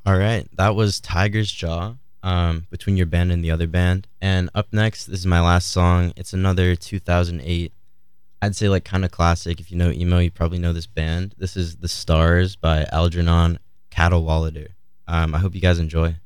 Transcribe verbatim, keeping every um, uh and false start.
All right, that was Tiger's Jaw, um, between your band and the other band. And up next, this is my last song. It's another two thousand eight. I'd say like kind of classic. If you know emo, you probably know this band. This is The Stars by Algernon Cadwallader. Um, I hope you guys enjoy.